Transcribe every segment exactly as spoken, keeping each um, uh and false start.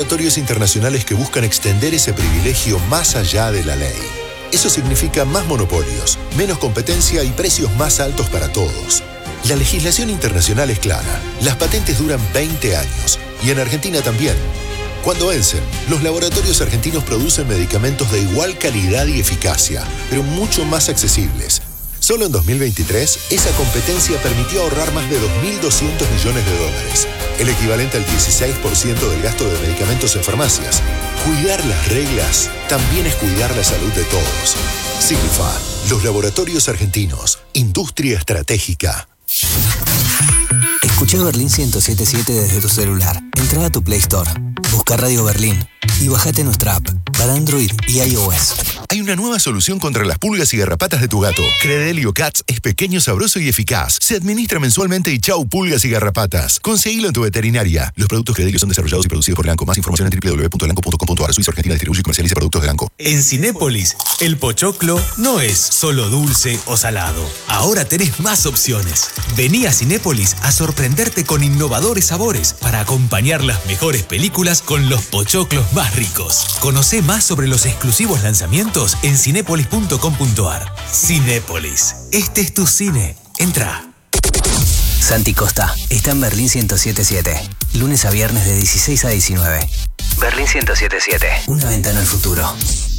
laboratorios internacionales que buscan extender ese privilegio más allá de la ley. Eso significa más monopolios, menos competencia y precios más altos para todos. La legislación internacional es clara. Las patentes duran veinte años y en Argentina también. Cuando vencen, los laboratorios argentinos producen medicamentos de igual calidad y eficacia, pero mucho más accesibles. Solo en dos mil veintitrés, esa competencia permitió ahorrar más de dos mil doscientos millones de dólares, el equivalente al dieciséis por ciento del gasto de medicamentos en farmacias. Cuidar las reglas también es cuidar la salud de todos. Signifa, los laboratorios argentinos, industria estratégica. Escucha Berlín ciento siete punto siete desde tu celular. Entra a tu Play Store, busca Radio Berlín y bájate nuestra app para Android y iOS. Hay una nueva solución contra las pulgas y garrapatas de tu gato. Credelio Cats es pequeño, sabroso y eficaz. Se administra mensualmente y chau pulgas y garrapatas. Conseguilo en tu veterinaria. Los productos Credelio son desarrollados y producidos por Elanco. Más información en doble u doble u doble u punto elanco punto com punto a r. Suiza Argentina distribuye y comercializa productos de Elanco. En Cinépolis, el pochoclo no es solo dulce o salado. Ahora tenés más opciones. Vení a Cinépolis a sorprenderte con innovadores sabores para acompañar las mejores películas con los pochoclos más ricos. Conocé más sobre los exclusivos lanzamientos en cinépolis punto com punto a r. Cinépolis. Este es tu cine. Entra. Santi Costa está en Berlín ciento siete punto siete. Lunes a viernes de dieciséis a diecinueve. Berlín ciento siete punto siete. Una ventana al futuro.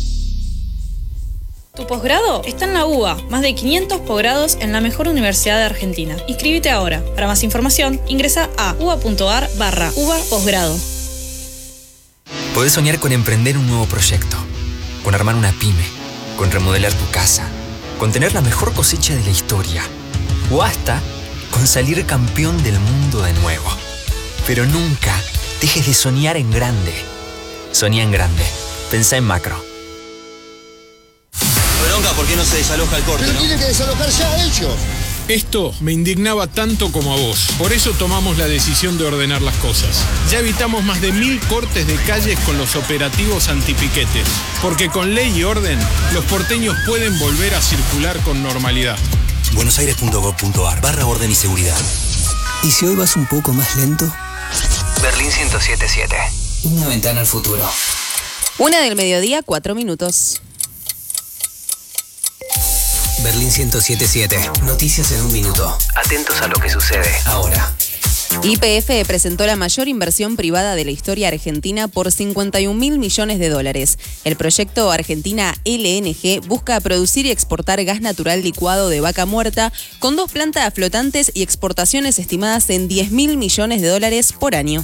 Tu posgrado está en la U B A. Más de quinientos posgrados en la mejor universidad de Argentina. Inscríbete ahora. Para más información, ingresa a uba.ar barra uba posgrado. Podés soñar con emprender un nuevo proyecto, con armar una pyme, con remodelar tu casa, con tener la mejor cosecha de la historia, o hasta con salir campeón del mundo de nuevo. Pero nunca dejes de soñar en grande. Soñá en grande. Pensá en macro. Bronca, ¿por qué no se desaloja el corte? Pero ¿no? tiene que desalojar ya ellos. Esto me indignaba tanto como a vos. Por eso tomamos la decisión de ordenar las cosas. Ya evitamos más de mil cortes de calles con los operativos antipiquetes. Porque con ley y orden, los porteños pueden volver a circular con normalidad. buenosaires punto gov punto a r barra orden y seguridad. ¿Y si hoy vas un poco más lento? Berlín ciento siete punto siete. Una ventana al futuro. Una del mediodía, cuatro minutos. Berlín ciento siete punto siete. Noticias en un minuto. Atentos a lo que sucede ahora. Y P F presentó la mayor inversión privada de la historia argentina por cincuenta y un mil millones de dólares. El proyecto Argentina L N G busca producir y exportar gas natural licuado de vaca muerta con dos plantas flotantes y exportaciones estimadas en diez mil millones de dólares por año.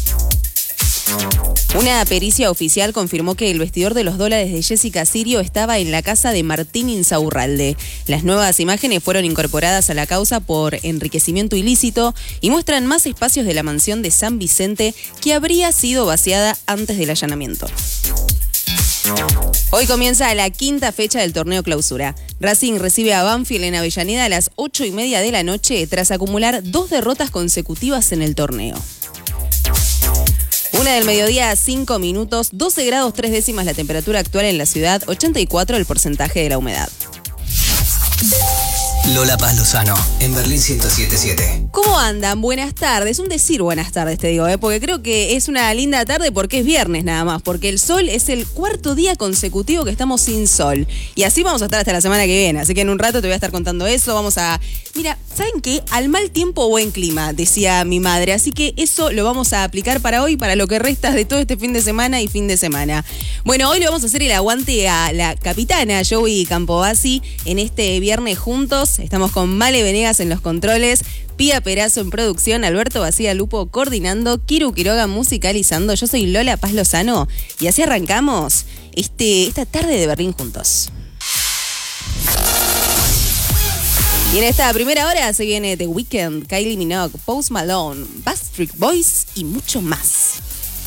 Una pericia oficial confirmó que el vestidor de los dólares de Jessica Sirio estaba en la casa de Martín Insaurralde. Las nuevas imágenes fueron incorporadas a la causa por enriquecimiento ilícito y muestran más espacios de la mansión de San Vicente que habría sido vaciada antes del allanamiento. Hoy comienza la quinta fecha del torneo clausura. Racing recibe a Banfield en Avellaneda a las ocho y media de la noche tras acumular dos derrotas consecutivas en el torneo. Una del mediodía, cinco minutos, doce grados tres décimas la temperatura actual en la ciudad, ochenta y cuatro el porcentaje de la humedad. Lola Paz Lozano, en Berlín ciento siete punto siete. ¿Cómo andan? Buenas tardes. Un decir buenas tardes, te digo, ¿eh? Porque creo que es una linda tarde porque es viernes nada más, porque el sol es el cuarto día consecutivo que estamos sin sol. Y así vamos a estar hasta la semana que viene. Así que en un rato te voy a estar contando eso. Vamos a... Mira, ¿saben qué? Al mal tiempo, buen clima, decía mi madre. Así que eso lo vamos a aplicar para hoy, para lo que resta de todo este fin de semana y fin de semana. Bueno, hoy le vamos a hacer el aguante a la capitana Joey Campobasi en este viernes juntos. Estamos con Male Venegas en los controles, Pía Perazo en producción, Alberto Bacía Lupo coordinando, Kiru Quiroga musicalizando. Yo soy Lola Paz Lozano y así arrancamos este, esta tarde de Berlín juntos. Y en esta primera hora se viene The Weeknd, Kylie Minogue, Post Malone, Backstreet Boys y mucho más.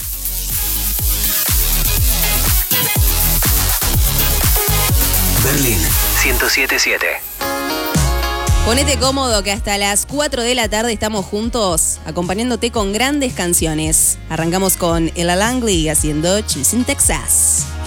Berlín ciento siete punto siete. Ponete cómodo que hasta las cuatro de la tarde estamos juntos acompañándote con grandes canciones. Arrancamos con Ella Langley haciendo Chasing Texas.